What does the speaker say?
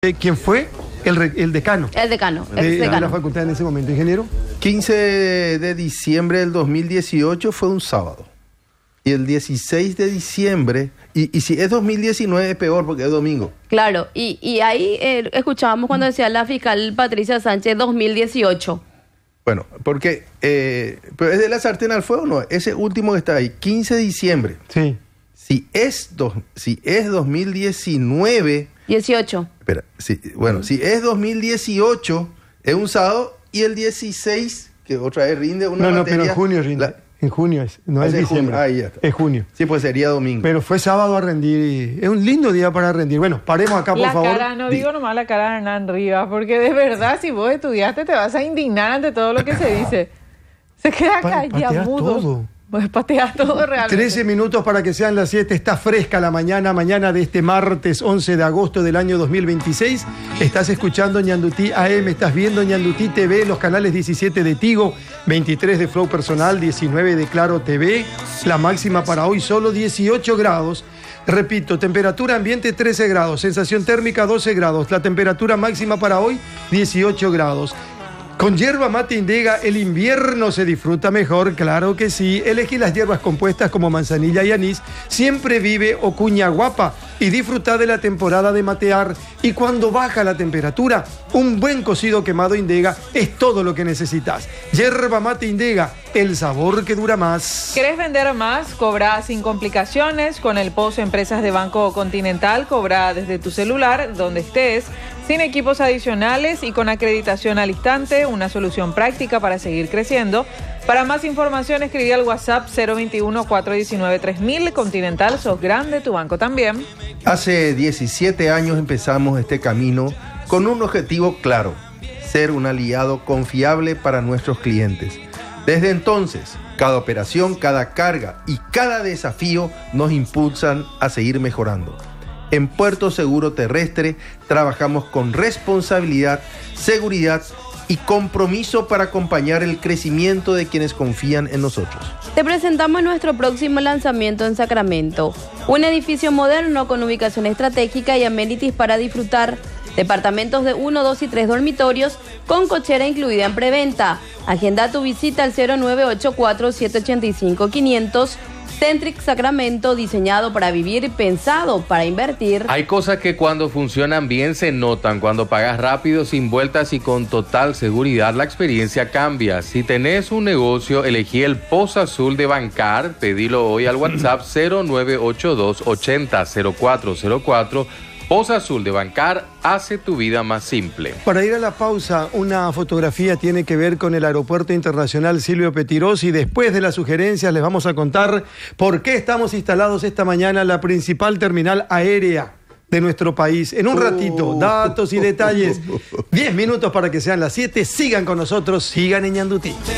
¿Quién fue? El decano. El decano, De la decano. facultad en ese momento, ingeniero. 15 de diciembre del 2018 fue un sábado. Y el 16 de diciembre, y si es 2019 es peor porque es domingo. Claro, y ahí escuchábamos cuando decía la fiscal Patricia Sánchez 2018. Bueno, porque, pero es de la sartén al fuego, no, ese último que está ahí, 15 de diciembre. Sí. Si es 2019... 18. Espera, bueno, si es 2018, es un sábado, y el 16, que otra vez rinde una No, materia... pero en junio rinde. En junio no es diciembre. Ahí ya está. Es junio. Sí, pues sería domingo. Pero fue sábado a rendir. Es un lindo día para rendir. Bueno, paremos acá, por favor. La cara, no digo nomás la cara de Hernán Rivas, porque de verdad, si vos estudiaste, te vas a indignar ante todo lo que se dice. Se queda callado, pateás mudo. todo. Pues pateas todo realmente. 13 minutos para que sean las 7. Está fresca la mañana de este martes 11 de agosto del año 2026. Estás escuchando Ñandutí AM, estás viendo Ñandutí TV, los canales 17 de Tigo, 23 de Flow Personal, 19 de Claro TV. La máxima para hoy solo 18 grados. Repito, temperatura ambiente 13 grados, sensación térmica 12 grados. La temperatura máxima para hoy 18 grados. Con yerba mate Indega, el invierno se disfruta mejor, claro que sí. Elegí las hierbas compuestas como manzanilla y anís. Siempre vive o cuña guapa y disfruta de la temporada de matear. Y cuando baja la temperatura, un buen cocido quemado Indega es todo lo que necesitas. Yerba mate Indega, el sabor que dura más. ¿Querés vender más? Cobra sin complicaciones. Con el POS Empresas de Banco Continental, cobra desde tu celular, donde estés, sin equipos adicionales y con acreditación al instante, una solución práctica para seguir creciendo. Para más información, escribí al WhatsApp 021-419-3000. Continental, sos grande, tu banco también. Hace 17 años empezamos este camino con un objetivo claro: ser un aliado confiable para nuestros clientes. Desde entonces, cada operación, cada carga y cada desafío nos impulsan a seguir mejorando. En Puerto Seguro Terrestre trabajamos con responsabilidad, seguridad y compromiso para acompañar el crecimiento de quienes confían en nosotros. Te presentamos nuestro próximo lanzamiento en Sacramento. Un edificio moderno con ubicación estratégica y amenities para disfrutar. Departamentos de 1, 2 y 3 dormitorios con cochera incluida en preventa. Agenda tu visita al 0984-785-500. Centric Sacramento, diseñado para vivir, pensado para invertir. Hay cosas que cuando funcionan bien se notan. Cuando pagas rápido, sin vueltas y con total seguridad, la experiencia cambia. Si tenés un negocio, elegí el POS Azul de Bancar. Pedilo hoy al WhatsApp 0982-800404. POS Azul de Bancar hace tu vida más simple. Para ir a la pausa, una fotografía tiene que ver con el Aeropuerto Internacional Silvio Pettirossi. Y después de las sugerencias les vamos a contar por qué estamos instalados esta mañana en la principal terminal aérea de nuestro país. En un ratito, datos y detalles. 10 minutos para que sean las 7. Sigan con nosotros, sigan en Ñandutí.